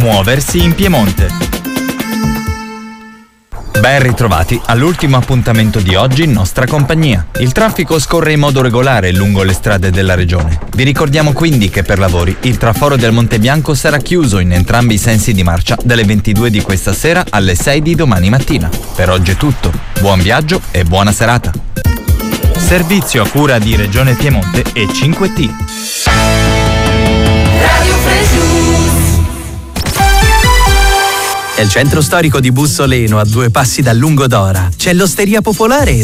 Muoversi in Piemonte. Ben ritrovati all'ultimo appuntamento di oggi in nostra compagnia. Il traffico scorre in modo regolare lungo le strade della regione. Vi ricordiamo quindi che per lavori il traforo del Monte Bianco sarà chiuso in entrambi i sensi di marcia dalle 22 di questa sera alle 6 di domani mattina. Per oggi è tutto. Buon viaggio e buona serata. Servizio a cura di Regione Piemonte e 5T. Radio Fresus. È il centro storico di Bussoleno, a 2 passi dal Lungodora. C'è l'Osteria Popolare